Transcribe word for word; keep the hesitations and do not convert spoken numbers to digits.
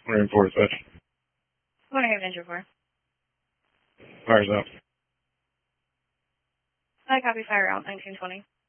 Marine Ford Fetch. What do I have an injured for? Fire's out. I copy fire out nineteen twenty.